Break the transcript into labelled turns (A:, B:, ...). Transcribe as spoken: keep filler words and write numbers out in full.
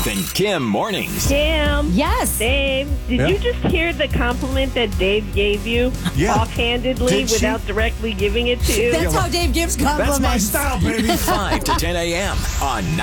A: Dave and Kim mornings.
B: Kim.
C: Yes.
B: Dave, did
D: Yeah.
B: you just hear the compliment that Dave gave you
D: Yeah.
B: offhandedly
D: Did she?
B: without directly giving it to you?
C: That's how Dave gives compliments.
D: That's my style, baby.
A: five to ten a.m. on